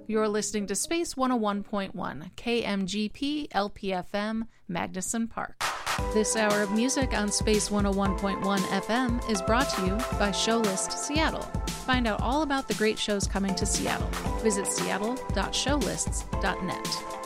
You're listening to Space 101.1, KMGP LPFM, Magnuson Park. This hour of music on Space 101.1 FM is brought to you by Showlist Seattle. Find out all about the great shows coming to Seattle. Visit seattle.showlists.net.